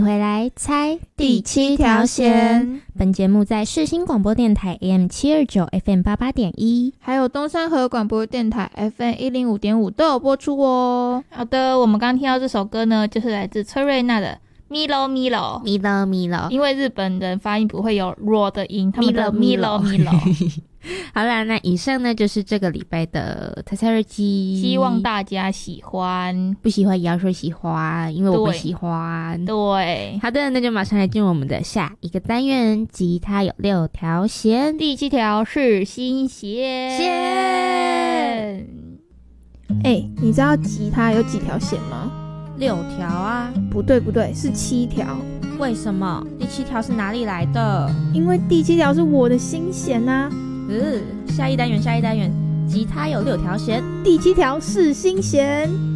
回来猜第7条弦。 本节目在世新广播电台 AM729 FM88.1， 还有东山河广播电台 FM105.5 都有播出哦。好的，我们刚刚听到这首歌呢，就是来自崔瑞娜的Milo Milo，因为日本人发音不会有 r 的音，他们的 Milo。 好啦，那以上呢就是这个礼拜的猜猜日记， 希望大家喜欢， 不喜欢也要说喜欢，因为我不喜欢。 对， 好的，那就马上来进入我们的下一个单元，吉他有6条弦， 第7条是新弦。你知道吉他有几条弦吗 ？6条啊。 不对，是7条。 为什么？第7条是哪里来的？ 因为第7条是我的新弦啊。 下一单元，吉他有6条弦， 第7条是新弦。